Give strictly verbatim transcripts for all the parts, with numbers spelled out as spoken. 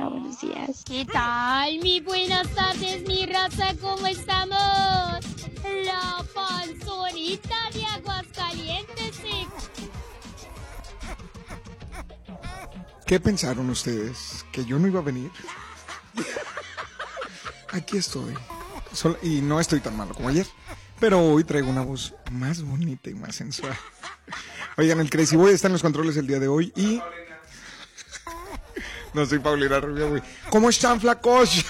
Hola, buenos días. ¿Qué tal? Mi buenas tardes, mi raza, ¿cómo estamos? La panzonita de Aguascalientes. Sí. ¿Qué pensaron ustedes? ¿Que yo no iba a venir? Aquí estoy. Sol- y no estoy tan malo como ayer. Pero hoy traigo una voz más bonita y más sensual. Oigan, el Crazy Boy está en los controles el día de hoy y... No soy Paulina Rubio, güey. ¿Cómo están, flacos?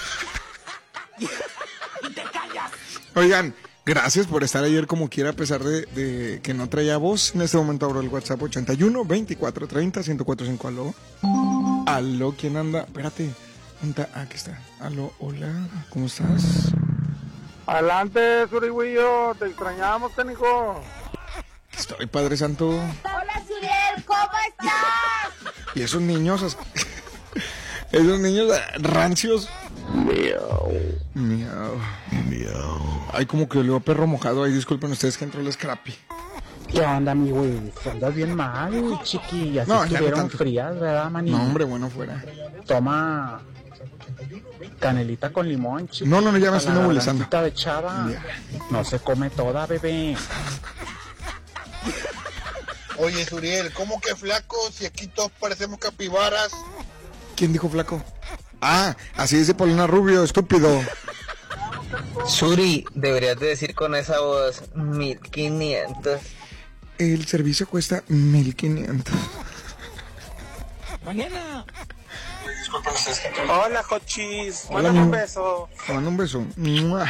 Oigan, gracias por estar ayer como quiera, a pesar de, de que no traía voz. En este momento abro el WhatsApp ochenta y uno, veinticuatro, treinta, ciento cuatro punto cinco. Aló. Aló, ¿quién anda? Espérate. ¿Dónde está? Aquí está. Aló, hola. ¿Cómo estás? Adelante, Surigüillo. Te extrañamos, técnico. Estoy, Padre Santo. Hola, Suriel, ¿cómo estás? Y esos niños... as- Esos niños rancios. Miau. Miau. Miau. Ay, como que olió a perro mojado. Ay, disculpen ustedes que entró el scrappy. ¿Qué onda, mi güey? Andas bien mal, chiqui. Así No, ya no estuvieron tanto. frías, ¿verdad, maní? No, hombre, bueno, fuera. Toma canelita con limón, chiqui. No, no, no, ya me Para estoy la nebulizando. gargantita de chava. Ya. No se come toda, bebé. Oye, Suriel, ¿cómo que flaco si aquí todos parecemos capibaras? ¿Quién dijo flaco? Ah, así dice Paulina Rubio, estúpido. Suri, deberías de decir con esa voz mil quinientos. El servicio cuesta mil quinientos. Mañana. Hola, Jochis. Hola, Mándame un mi- beso. Te mando un beso. ¡Mua!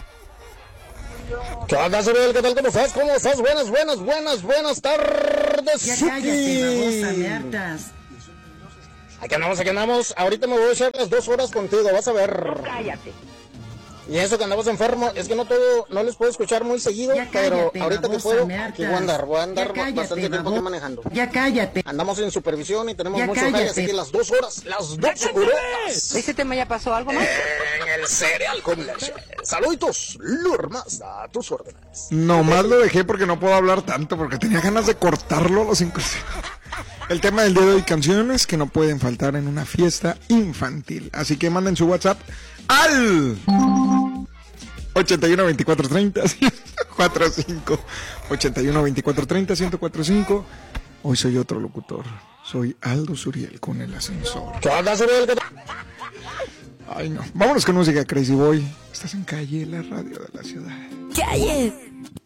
¿Qué onda, Suriel? ¿Qué tal? ¿Cómo estás? ¿Cómo estás? Buenas, buenas, buenas, buenas tardes, Ya Suki. cállate, babosa, me hartas. Aquí andamos, aquí andamos. Ahorita me voy a echar las dos horas contigo, vas a ver. Cállate. Y eso que andamos enfermo, es que no todo, no les puedo escuchar muy seguido, Ya pero cállate, ahorita que babosa, puedo, me aquí hartas. voy a andar, voy a Ya andar cállate, bastante tiempo aquí babo- manejando. Ya cállate. Andamos en supervisión y tenemos Ya muchos jales, cállate. así que las dos horas, las dos horas. ¿Ese tema ya pasó algo más? En el cereal con leche. Saluditos, Lur Mazda, a tus órdenes. Nomás lo dejé porque no puedo hablar tanto, porque tenía ganas de cortarlo los inclusivos. El tema del día de hoy, canciones que no pueden faltar en una fiesta infantil. Así que manden su WhatsApp al ochenta y uno, veinticuatro, treinta, ciento cuarenta y cinco. ochenta y uno, veinticuatro, treinta, ciento cuarenta y cinco. Hoy soy otro locutor. Soy Aldo Suriel con el ascensor. ¿Qué onda, Suriel? ¿Qué tal? Ay, no. Vámonos con música, Crazy Boy. Estás en Calle, la radio de la ciudad. ¡Calle!